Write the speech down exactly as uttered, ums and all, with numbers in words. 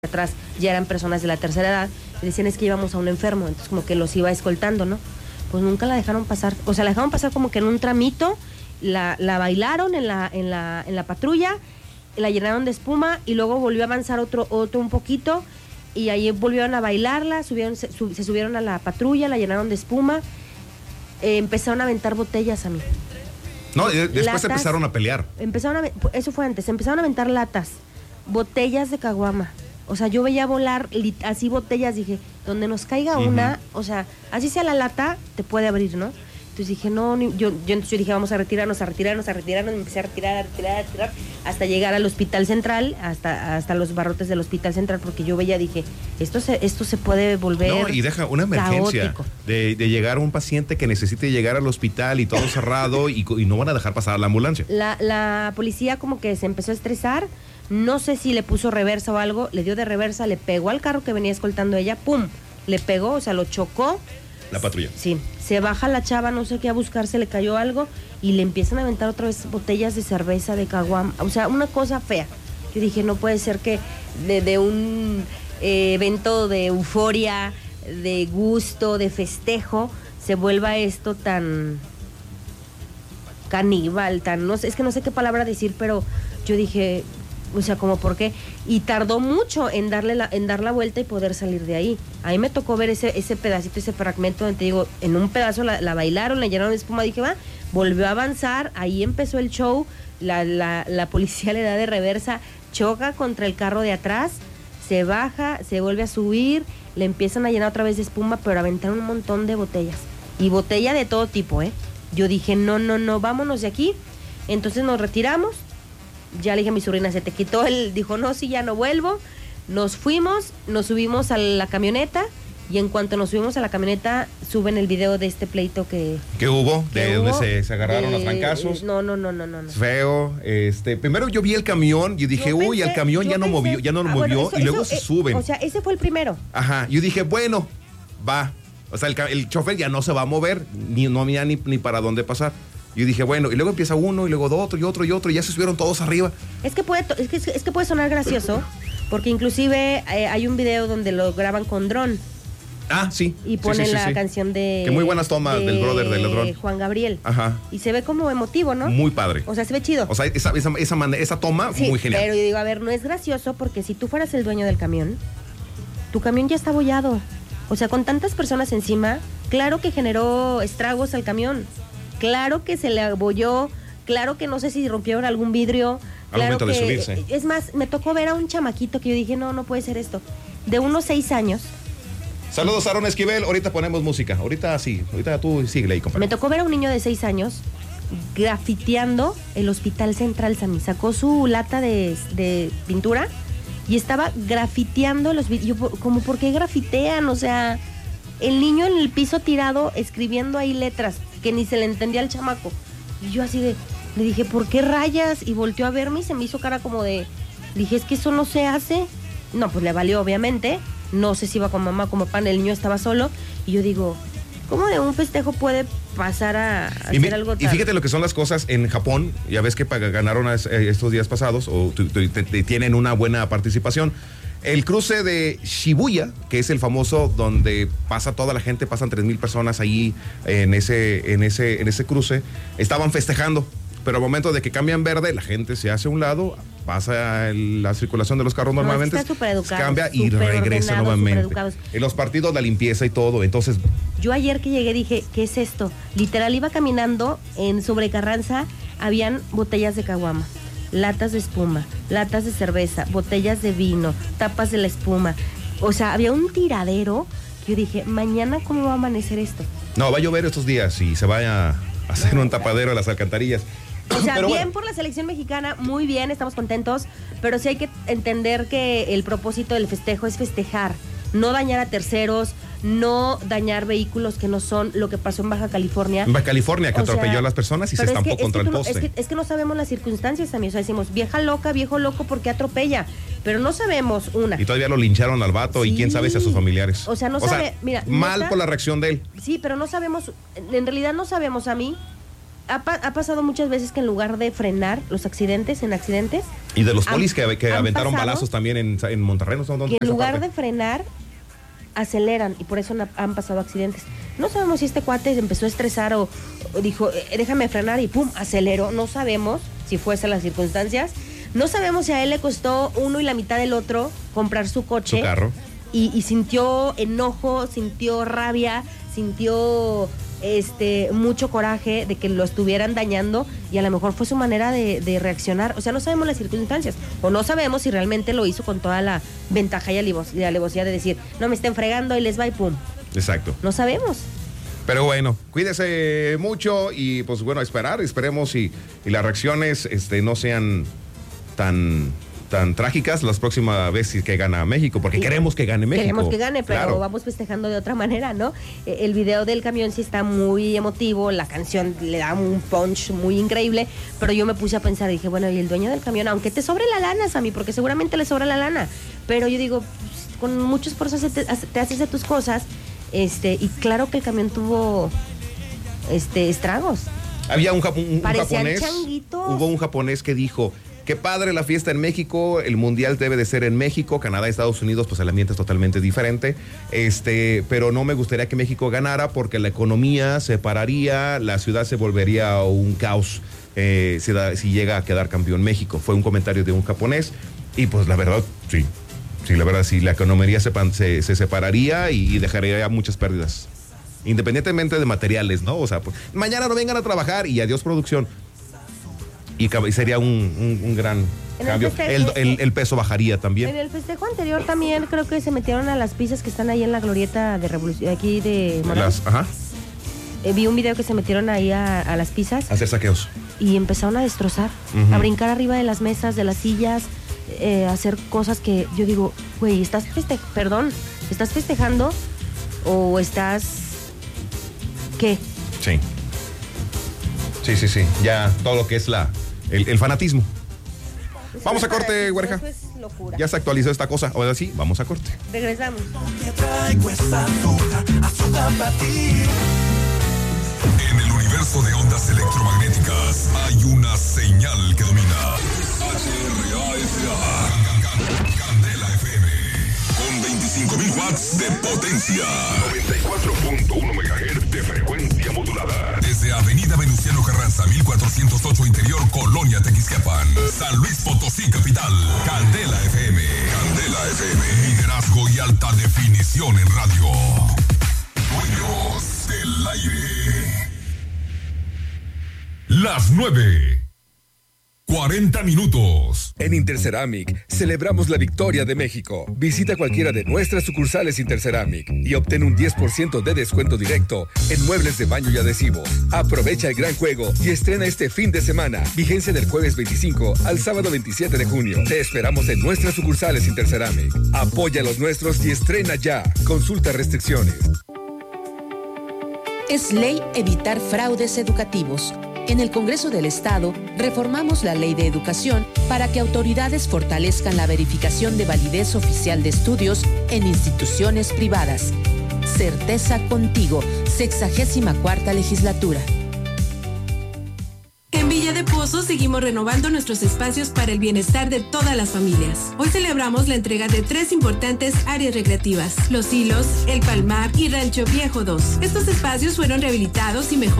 atrás ya eran personas de la tercera edad, y decían es que íbamos a un enfermo, entonces como que los iba escoltando, ¿no? Pues nunca la dejaron pasar, o sea, la dejaron pasar como que en un tramito, la, la bailaron en la, en la, en la patrulla, la llenaron de espuma y luego volvió a avanzar otro, otro un poquito y ahí volvieron a bailarla, subieron, se, sub, se subieron a la patrulla, la llenaron de espuma, eh, empezaron a aventar botellas a mí. No, después latas, empezaron a pelear. Empezaron a, eso fue antes, empezaron a aventar latas, botellas de caguama. O sea, yo veía volar así botellas, dije, donde nos caiga una, uh-huh. o sea, así sea la lata, te puede abrir, ¿no? Entonces dije, no, ni, yo, yo, entonces yo dije, vamos a retirarnos, a retirarnos, a retirarnos, me empecé a retirar, a retirar, a retirar, hasta llegar al hospital central, hasta, hasta los barrotes del hospital central, porque yo veía, dije, esto se, esto se puede volver No, y deja una emergencia de, de llegar un paciente que necesite llegar al hospital y todo cerrado y, y no van a dejar pasar a la ambulancia. La, la policía como que se empezó a estresar, no sé si le puso reversa o algo, le dio de reversa, le pegó al carro que venía escoltando ella, ¡pum! Le pegó, o sea, lo chocó. La patrulla. Sí, se baja la chava, no sé qué, a buscarse, le cayó algo y le empiezan a aventar otra vez botellas de cerveza, de caguam, o sea, una cosa fea. Yo dije, no puede ser que de, de un eh, evento de euforia, de gusto, de festejo, se vuelva esto tan caníbal, tan, no sé, es que no sé qué palabra decir, pero yo dije, o sea, como por qué, y tardó mucho en darle la, en dar la vuelta y poder salir de ahí. A mí me tocó ver ese, ese pedacito, ese fragmento donde te digo, en un pedazo la, la bailaron, la llenaron de espuma, dije, va, volvió a avanzar, ahí empezó el show, la, la, la policía le da de reversa, choca contra el carro de atrás, se baja, se vuelve a subir, le empiezan a llenar otra vez de espuma, pero aventaron un montón de botellas, y botella de todo tipo, ¿eh? Yo dije, no, no, no, vámonos de aquí. Entonces nos retiramos. Ya le dije a mi sobrina, se te quitó el... Dijo, no, sí, ya no vuelvo. Nos fuimos, nos subimos a la camioneta y en cuanto nos subimos a la camioneta suben el video de este pleito que... ¿Qué hubo? Que de hubo, donde se, se agarraron de, los trancazos. No, no, no, no, no. no. Feo. Este, primero yo vi el camión y dije, yo uy, pensé, el camión ya no pensé, movió, ya no lo ah, movió bueno, eso, y luego eso, se suben. O sea, ese fue el primero. Ajá, yo dije, bueno, va. O sea, el, el chofer ya no se va a mover, ni no había ni, ni para dónde pasar. Yo dije, bueno, y luego empieza uno, y luego otro, y otro, y otro, y ya se subieron todos arriba. Es que puede, es que, es que puede sonar gracioso, porque inclusive eh, hay un video donde lo graban con dron. Ah, sí. Y ponen sí, sí, sí, la sí. canción de... Que muy buenas tomas de, del brother del dron. Juan Gabriel. Ajá. Y se ve como emotivo, ¿no? Muy padre. O sea, se ve chido. O sea, esa, esa, esa, man, esa toma, sí, muy genial. Pero yo digo, a ver, no es gracioso, porque si tú fueras el dueño del camión, tu camión ya está abollado. O sea, con tantas personas encima, claro que generó estragos al camión. Claro que se le abolló, claro que no sé si rompieron algún vidrio. Al claro momento que, de subirse. Es más, me tocó ver a un chamaquito que yo dije, no, no puede ser esto. De unos seis años. Saludos, Aaron Esquivel. Ahorita ponemos música. Ahorita sí. Ahorita tú síguele ahí, compadre. Me tocó ver a un niño de seis años grafiteando el Hospital Central, Sammy. Sacó su lata de, de pintura y estaba grafiteando los vidrios. Como, ¿por qué grafitean? O sea, el niño en el piso tirado escribiendo ahí letras que ni se le entendía al chamaco. Y yo así de, le dije, ¿por qué rayas? Y volteó a verme y se me hizo cara como de, dije, es que eso no se hace. No, pues le valió, obviamente. No sé si iba con mamá, con papá, el niño estaba solo. Y yo digo, ¿cómo de un festejo puede pasar a, a hacer mi, algo tan... Y fíjate lo que son las cosas en Japón. Ya ves que ganaron estos días pasados o tienen una buena participación. El cruce de Shibuya, que es el famoso donde pasa toda la gente, pasan tres mil personas ahí en ese, en ese, en ese cruce, estaban festejando, pero al momento de que cambian verde, la gente se hace a un lado, pasa el, la circulación de los carros no, normalmente, es que cambia y regresa nuevamente. En los partidos, la limpieza y todo, entonces... Yo ayer que llegué dije, ¿qué es esto? Literal iba caminando en sobre Carranza, habían botellas de caguama, latas de espuma, latas de cerveza, botellas de vino, tapas de la espuma. O sea, había un tiradero que yo dije, mañana ¿cómo va a amanecer esto? No, va a llover estos días y se vaya a hacer no, un tapadero a las alcantarillas. O sea, pero bien bueno. Por la selección mexicana, muy bien, estamos contentos, pero sí hay que entender que el propósito del festejo es festejar, no dañar a terceros, no dañar vehículos que no son lo que pasó en Baja California. En Baja California, que o atropelló sea, a las personas y se es estampó que, contra es que el no, poste. Es que, es que no sabemos las circunstancias también, o sea, decimos, vieja loca, viejo loco, ¿por qué atropella? Pero no sabemos, una. Y todavía lo lincharon al vato sí. y quién sabe si a sus familiares. O sea, no o sabe, sea, mira. mal neta, por la reacción de él. Sí, pero no sabemos, en realidad no sabemos a mí ha, pa- ha pasado muchas veces que en lugar de frenar los accidentes, en accidentes... Y de los han- polis que, que han aventaron pasado balazos también en, en Monterrey, ¿no? ¿Dónde que en esa lugar parte? de frenar, aceleran y por eso na- han pasado accidentes. No sabemos si este cuate empezó a estresar o, o dijo, eh, déjame frenar y pum, aceleró. No sabemos si fuese las circunstancias. No sabemos si a él le costó uno y la mitad del otro comprar su coche. Su carro. Y, y sintió enojo, sintió rabia, sintió este mucho coraje de que lo estuvieran dañando y a lo mejor fue su manera de, de reaccionar. O sea, no sabemos las circunstancias o no sabemos si realmente lo hizo con toda la ventaja y alevos- y alevosía de decir, no me estén fregando y les va y pum. Exacto. No sabemos. Pero bueno, cuídese mucho y pues bueno, a esperar, esperemos y, y las reacciones este, no sean tan, tan trágicas las próximas veces que gana México, porque Sí. queremos que gane México. Queremos que gane, pero Claro. vamos festejando de otra manera, ¿no? Eh, El video del camión sí está muy emotivo, la canción le da un punch muy increíble, pero yo me puse a pensar, dije, bueno, y el dueño del camión, aunque te sobre la lana, Sammy, porque seguramente le sobra la lana, pero yo digo, pues, con mucho esfuerzo se te, te haces de tus cosas, este, y claro que el camión tuvo este estragos. Había un, japo- un- un Parecían japonés, changuitos. hubo un japonés que dijo, qué padre la fiesta en México, el mundial debe de ser en México, Canadá, Estados Unidos, pues el ambiente es totalmente diferente, este, pero no me gustaría que México ganara porque la economía se pararía, la ciudad se volvería un caos eh, si, da- si llega a quedar campeón México. Fue un comentario de un japonés y pues la verdad, sí, sí, la verdad, sí, la economía se, pan- se, se separaría y, y dejaría muchas pérdidas. Independientemente de materiales, ¿no? O sea, pues, mañana no vengan a trabajar y adiós producción. Y cab- y sería un, un- un gran En el cambio. festejo- El, el- el peso bajaría también. En el festejo anterior también creo que se metieron a las pizzas que están ahí en la glorieta de Revolución, aquí de Morelos. Las, ajá, Eh, vi un video que se metieron ahí a, a las pizzas hacer saqueos. y empezaron a destrozar, Ujú. a brincar arriba de las mesas, de las sillas, eh, a hacer cosas que yo digo, güey, estás feste perdón, ¿estás festejando o estás qué? Sí. Sí, sí, sí. Ya todo lo que es la el, el fanatismo. Vamos a corte, güereja. Eso es locura. Ya se actualizó esta cosa. Ahora sí, vamos a corte. Regresamos. Te traigo esta azúcar, azúcar para ti. En el universo de ondas electromagnéticas hay una señal que domina. H R A S A. Candela F M. Con veinticinco mil watts de potencia. noventa y cuatro punto uno megahertz de frecuencia modulada. Desde Avenida Venustiano Carranza, mil cuatrocientos ocho Interior, Colonia Tequisquiapan. San Luis Potosí, capital. Candela F M. Candela F M. Liderazgo y alta definición en radio. Dueños del aire. Las nueve. cuarenta minutos. En Interceramic celebramos la victoria de México. Visita cualquiera de nuestras sucursales Interceramic y obtén un diez por ciento de descuento directo en muebles de baño y adhesivos. Aprovecha el gran juego y estrena este fin de semana. Vigencia del jueves veinticinco al sábado veintisiete de junio. Te esperamos en nuestras sucursales Interceramic. Apoya a los nuestros y estrena ya. Consulta restricciones. Es ley evitar fraudes educativos. En el Congreso del Estado, reformamos la Ley de Educación para que autoridades fortalezcan la verificación de validez oficial de estudios en instituciones privadas. Certeza contigo, sexagésima cuarta legislatura. En Villa de Pozo seguimos renovando nuestros espacios para el bienestar de todas las familias. Hoy celebramos la entrega de tres importantes áreas recreativas: Los Hilos, El Palmar y Rancho Viejo dos. Estos espacios fueron rehabilitados y mejorados